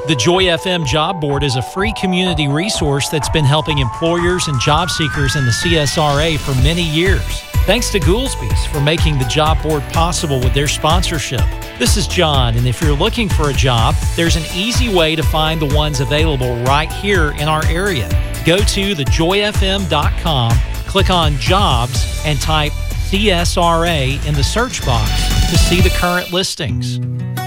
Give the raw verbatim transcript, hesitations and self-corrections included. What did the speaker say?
The Joy F M Job Board is a free community resource that's been helping employers and job seekers in the C S R A for many years. Thanks to Goolsby's for making the job board possible with their sponsorship. This is John, and if you're looking for a job, there's an easy way to find the ones available right here in our area. Go to the joy f m dot com, click on Jobs, and type C S R A in the search box to see the current listings.